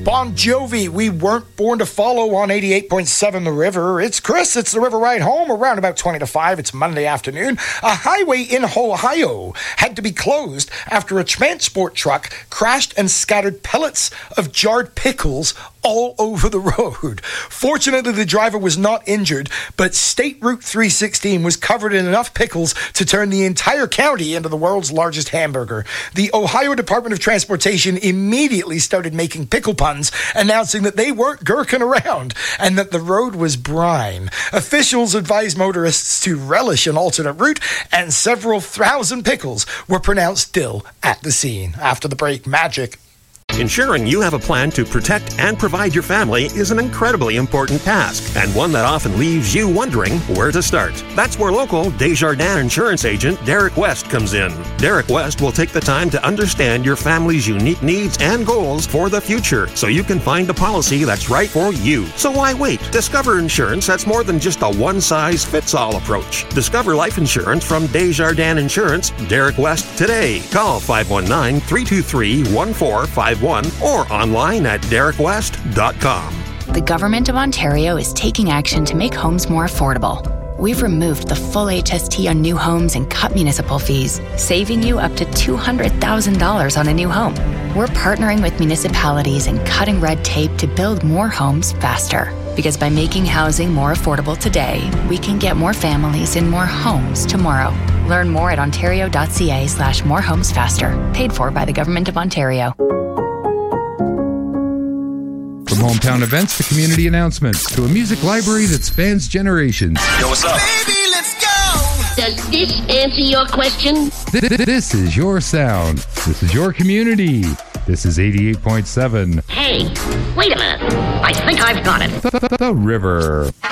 Bon Jovi, We Weren't Born to Follow on 88.7 The River. It's Chris, it's the River Ride Home, around about 20 to 5. It's Monday afternoon. A highway in Ohio had to be closed after a transport truck crashed and scattered pellets of jarred pickles all over the road. Fortunately, the driver was not injured, but State Route 316 was covered in enough pickles to turn the entire county into the world's largest hamburger. The Ohio Department of Transportation immediately started making pickle puns, announcing that they weren't gherkin around and that the road was brine. Officials advised motorists to relish an alternate route, and several thousand pickles were pronounced still at the scene. After the break, magic. Ensuring you have a plan to protect and provide your family is an incredibly important task, and one that often leaves you wondering where to start. That's where local Desjardins insurance agent Derek West comes in. Derek West will take the time to understand your family's unique needs and goals for the future, so you can find a policy that's right for you. So why wait? Discover insurance that's more than just a one-size-fits-all approach. Discover life insurance from Desjardins Insurance, Derek West, today. Call 519-323-1451 or online at derekwest.com. The Government of Ontario is taking action to make homes more affordable. We've removed the full HST on new homes and cut municipal fees, saving you up to $200,000 on a new home. We're partnering with municipalities and cutting red tape to build more homes faster. Because by making housing more affordable today, we can get more families in more homes tomorrow. Learn more at ontario.ca/morehomesfaster. Paid for by the Government of Ontario. From hometown events to community announcements to a music library that spans generations. Yo, what's up? Baby, let's go! Does this answer your question? This is your sound. This is your community. This is 88.7. Hey, wait a minute. I think I've got it. The River.